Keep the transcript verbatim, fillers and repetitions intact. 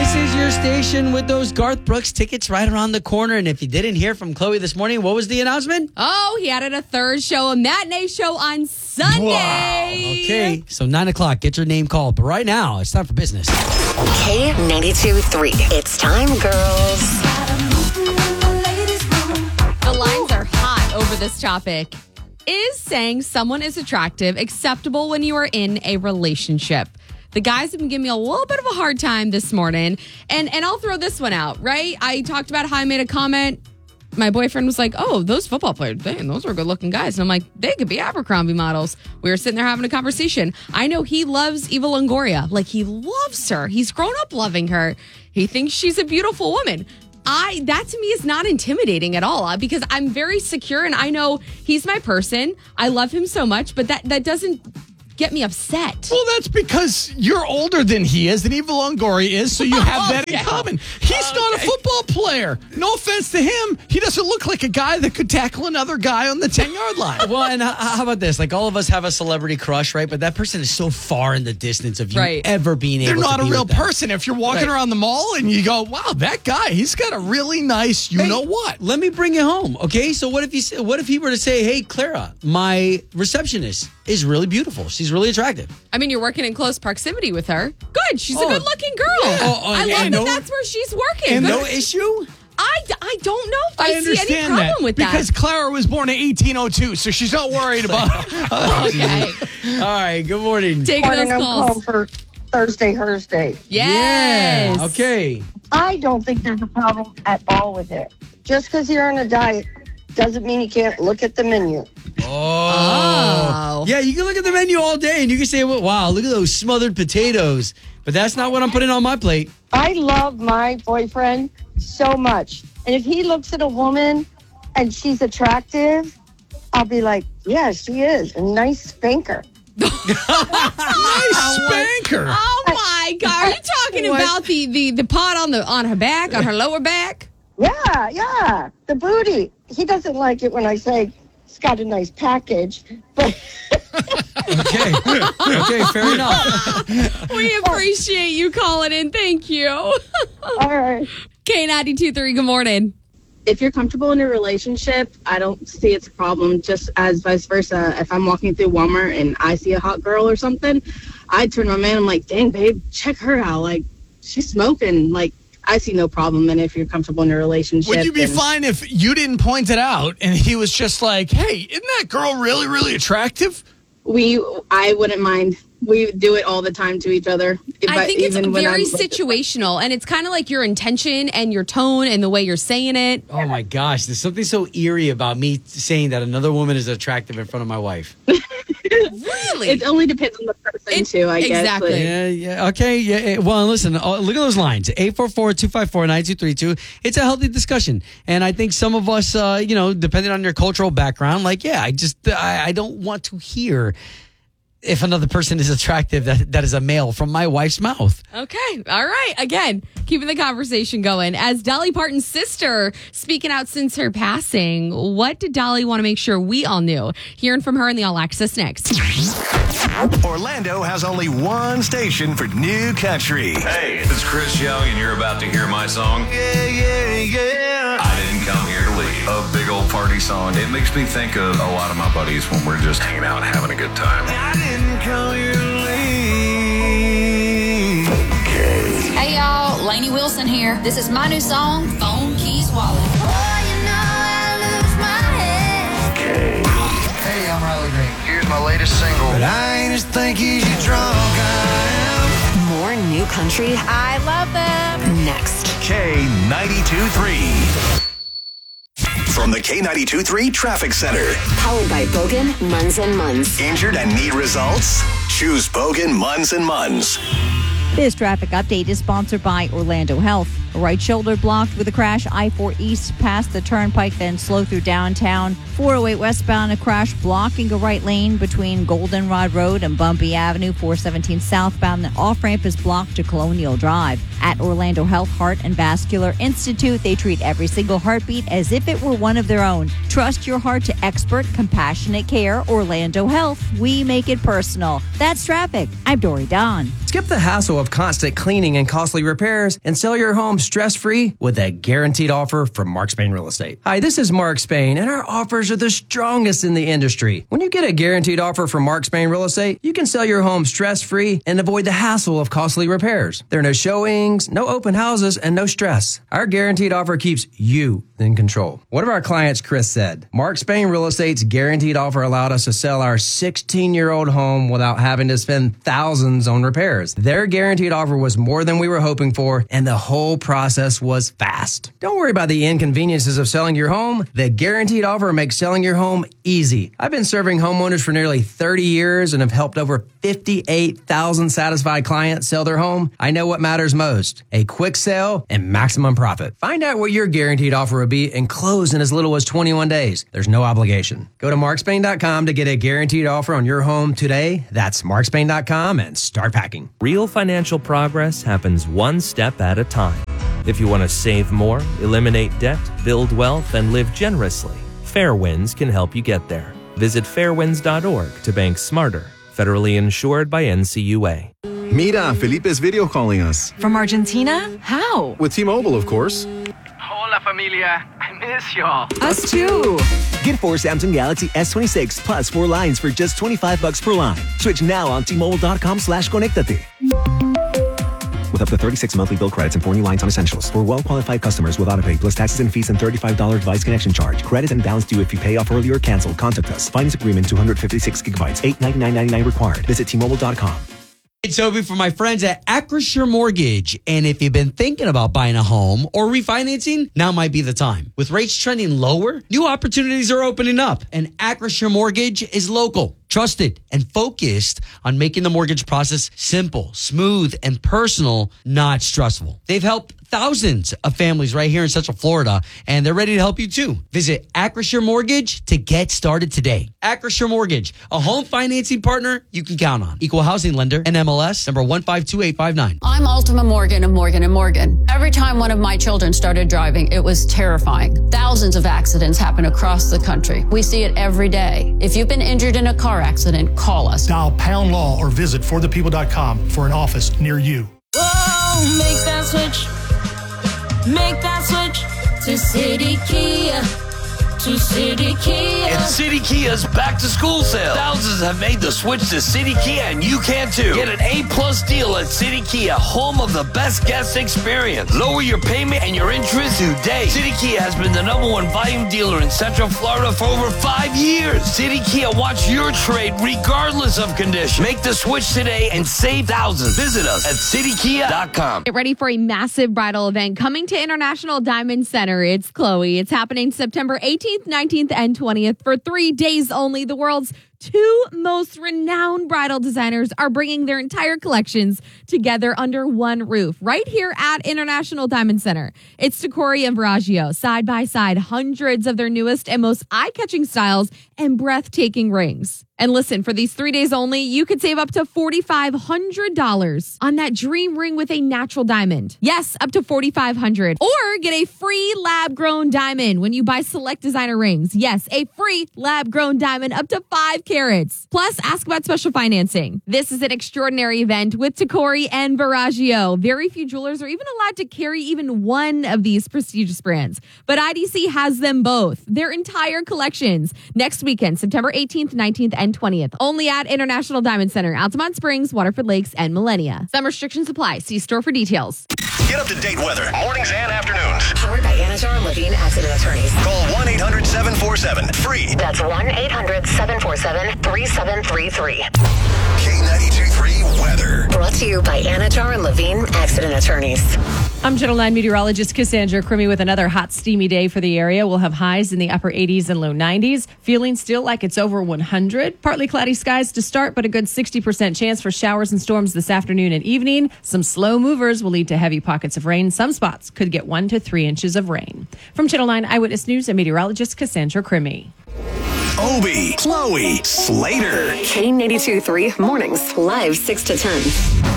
This is your station with those Garth Brooks tickets right around the corner. And if you didn't hear from Chloe this morning, what was the announcement? Oh, he added a third show, a matinee show on Sunday. Wow. Okay, so nine o'clock, get your name called. But right now, it's time for business. K ninety-two three. It's time, girls. The lines are hot over this topic. Is saying someone is attractive acceptable when you are in a relationship? The guys have been giving me a little bit of a hard time this morning. And and I'll throw this one out, right? I talked about how I made a comment. My boyfriend was like, oh, those football players, dang, those are good looking guys. And I'm like, they could be Abercrombie models. We were sitting there having a conversation. I know he loves Eva Longoria. Like, he loves her. He's grown up loving her. He thinks she's a beautiful woman. I that to me is not intimidating at all, because I'm very secure and I know he's my person. I love him so much, but that, that doesn't get me upset. Well, that's because you're older than he is, and Eva Longoria is, so you have that Okay. in common. He's Okay. not a football player. No offense to him. He doesn't look like a guy that could tackle another guy on the ten-yard line. Well, and h- how about this? Like, all of us have a celebrity crush, right? But that person is so far in the distance of you Right. ever being They're able not to a be real with them. person. If you're walking Right. around the mall and you go, wow, that guy, he's got a really nice you Hey, know what. Let me bring you home, okay? So what if you say- what if he were to say, "Hey, Clara, my receptionist is really beautiful. She's really attractive." I mean, you're working in close proximity with her. Good. She's a Oh. good looking girl. Oh, oh, I love and that no- that's where she's working. and No issue? I, I don't know if I, I see understand any problem that with that. because Clara was born in eighteen oh two, so she's not worried about okay. All right, good morning. Taking Morning, those I'm calls. calling for Thursday, Thursday. Yes. Yeah, okay. I don't think there's a problem at all with it. Just because you're on a diet doesn't mean you can't look at the menu. Oh. Oh. Yeah, you can look at the menu all day and you can say, well, wow, look at those smothered potatoes. But that's not what I'm putting on my plate. I love my boyfriend so much. And if he looks at a woman and she's attractive, I'll be like, yeah, she is. A nice spanker. nice spanker. Oh my God! Are you talking What? about the, the the pot on the on her back, on her lower back? Yeah, yeah. The booty. He doesn't like it when I say it's got a nice package. But Okay. Okay, fair enough. We appreciate you calling in. Thank you. all right. K ninety-two three. Good morning. If you're comfortable in a relationship, I don't see it's a problem. Just as vice versa, if I'm walking through Walmart and I see a hot girl or something, I turn to my man. I'm like, dang, babe, check her out. Like, she's smoking. Like, I see no problem in if you're comfortable in a relationship. Would you be and- fine if you didn't point it out and he was just like, hey, isn't that girl really, really attractive? We, I wouldn't mind. We do it all the time to each other. If I think it's even when very I'm- situational, and it's kind of like your intention and your tone and the way you're saying it. Oh my gosh, there's something so eerie about me saying that another woman is attractive in front of my wife. Really? It only depends on the person, It- too, I guess. exactly. but- Yeah, yeah. Okay, yeah. eh, Well, listen, uh, look at those lines. eight four four, two five four, nine two three two. It's a healthy discussion. And I think some of us, uh, you know, depending on your cultural background, like, yeah, I just, I, I don't want to hear if another person is attractive that that is a male from my wife's mouth. Okay. All right. Again, keeping the conversation going. As Dolly Parton's sister speaking out since her passing, what did Dolly want to make sure we all knew? Hearing from her in the All Access next. Orlando has only one station for new country. Hey, it's Chris Young, and you're about to hear my song. Yeah, yeah, yeah. I didn't come here to leave. A big old party song. It makes me think of a lot of my buddies when we're just hanging out, having a good time. I didn't come here to leave. Hey y'all, Lainey Wilson here. This is my new song, Phone Keys Wallet. Hey, I'm Riley Green. Here's my latest single. But I ain't as thinky as you drunk I More new country I love them. next. am. K ninety-two three. From the K ninety-two three Traffic Center. Powered by Bogan, Munz and Munz. Injured and need results? Choose Bogan, Munz and Munz. This traffic update is sponsored by Orlando Health. Right shoulder blocked with a crash, I four East past the turnpike, then slow through downtown. four oh eight westbound, a crash blocking a right lane between Goldenrod Road and Bumpy Avenue. four seventeen southbound, the off-ramp is blocked to Colonial Drive. At Orlando Health Heart and Vascular Institute, they treat every single heartbeat as if it were one of their own. Trust your heart to expert, compassionate care. Orlando Health. We make it personal. That's traffic. I'm Dory Don. Skip the hassle of constant cleaning and costly repairs and sell your home stress-free with a guaranteed offer from Mark Spain Real Estate. Hi, this is Mark Spain, and our offers are the strongest in the industry. When you get a guaranteed offer from Mark Spain Real Estate, you can sell your home stress-free and avoid the hassle of costly repairs. There are no showings, no open houses, and no stress. Our guaranteed offer keeps you in control. One of our clients, Chris, said, Mark Spain Real Estate's guaranteed offer allowed us to sell our sixteen-year-old home without having to spend thousands on repairs. Their guaranteed offer was more than we were hoping for, and the whole process was fast. Don't worry about the inconveniences of selling your home. The guaranteed offer makes selling your home easy. I've been serving homeowners for nearly thirty years and have helped over fifty-eight thousand satisfied clients sell their home. I know what matters most: a quick sale and maximum profit. Find out what your guaranteed offer will be and close in as little as twenty-one days. There's no obligation. Go to mark spain dot com to get a guaranteed offer on your home today. That's mark spain dot com and start packing. Real financial progress happens one step at a time. If you want to save more, eliminate debt, build wealth, and live generously, Fairwinds can help you get there. Visit fairwinds dot org to bank smarter. Federally insured by N C U A. Mira, Felipe's video calling us. From Argentina? How? With T-Mobile, of course. Hola, familia. I miss y'all. Us too. Get four Samsung Galaxy S twenty-six plus four lines for just twenty-five bucks per line. Switch now on T Mobile dot com slash conectate. With up to thirty-six monthly bill credits and four new lines on essentials. For well-qualified customers with autopay plus taxes and fees and thirty-five dollars device connection charge. Credit and balance due if you pay off early or cancel. Contact us. Finance agreement two hundred fifty-six gigabytes. eight ninety-nine ninety-nine required. Visit T Mobile dot com. It's Toby from my friends at Acrisure Mortgage. And if you've been thinking about buying a home or refinancing, now might be the time. With rates trending lower, new opportunities are opening up. And Acrisure Mortgage is local, trusted, and focused on making the mortgage process simple, smooth, and personal, not stressful. They've helped thousands of families right here in Central Florida, and they're ready to help you too. Visit Acrisure Mortgage to get started today. Acrisure Mortgage, a home financing partner you can count on. Equal housing lender and M L S number one five two eight five nine. I'm Ultima Morgan of Morgan and Morgan. Every time one of my children started driving, it was terrifying. Thousands of accidents happen across the country. We see it every day. If you've been injured in a car accident, call us. Dial pound law or visit for the people dot com for an office near you. Whoa, make that switch. Make that switch to City Kia. To City Kia. It's City Kia's back to school sale. Thousands have made the switch to City Kia, and you can too. Get an A-plus deal at City Kia, home of the best guest experience. Lower your payment and your interest today. City Kia has been the number one volume dealer in Central Florida for over five years. City Kia wants your trade regardless of condition. Make the switch today and save thousands. Visit us at city kia dot com. Get ready for a massive bridal event coming to International Diamond Center. It's Chloe. It's happening September eighteenth, nineteenth, and twentieth for three days only. The world's two most renowned bridal designers are bringing their entire collections together under one roof right here at International Diamond Center. It's Tacori and Verragio, side by side, hundreds of their newest and most eye-catching styles and breathtaking rings. And listen, for these three days only, you could save up to four thousand five hundred dollars on that dream ring with a natural diamond. Yes, up to four thousand five hundred dollars. Or get a free lab-grown diamond when you buy select designer rings. Yes, a free lab-grown diamond up to five carats. Plus, ask about special financing. This is an extraordinary event with Tacori and Verragio. Very few jewelers are even allowed to carry even one of these prestigious brands. But I D C has them both, their entire collections. Next weekend, September eighteenth, nineteenth, and twentieth. Only at International Diamond Center, Altamont Springs, Waterford Lakes, and Millenia. Some restrictions apply. See store for details. Get up-to-date weather, mornings and afternoons. Powered by Anajar and Levine Accident Attorneys. Call one eight hundred seven four seven free. That's one eight hundred seven four seven three seven three three. K ninety-two point three weather. Brought to you by Anajar and Levine Accident Attorneys. I'm Channel nine meteorologist Cassandra Crimmy with another hot, steamy day for the area. We'll have highs in the upper eighties and low nineties. Feeling still like it's over one hundred. Partly cloudy skies to start, but a good sixty percent chance for showers and storms this afternoon and evening. Some slow movers will lead to heavy pockets of rain. Some spots could get one to three inches of rain. From Channel nine Eyewitness News and meteorologist Cassandra Crimmy. Obi, Chloe, Slater. K ninety-two point three mornings, live six to ten.